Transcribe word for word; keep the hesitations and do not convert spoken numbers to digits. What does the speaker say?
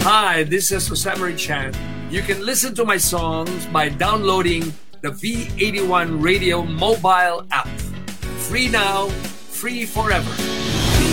Hi, this is Osamari Chan. You can listen to my songs by downloading the V eighty-one Radio mobile app. Free now, free forever.